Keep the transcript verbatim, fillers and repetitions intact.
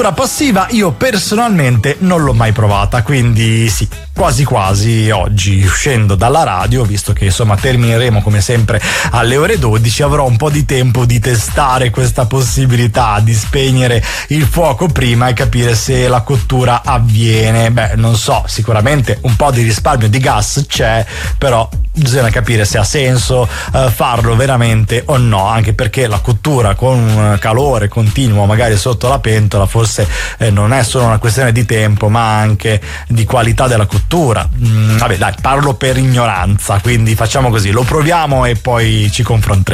passiva io personalmente non l'ho mai provata, quindi sì, quasi quasi oggi uscendo dalla radio, visto che insomma termineremo come sempre alle ore dodici, avrò un po' di tempo di testare questa possibilità di spegnere il fuoco prima e capire se la cottura avviene. Beh, non so, sicuramente un po' di risparmio di gas c'è, però bisogna capire se ha senso uh, farlo veramente o no, anche perché la cottura con un calore continuo magari sotto la pentola forse eh, non è solo una questione di tempo ma anche di qualità della cottura. Mm, vabbè dai, parlo per ignoranza, quindi facciamo così, lo proviamo e poi ci confronteremo.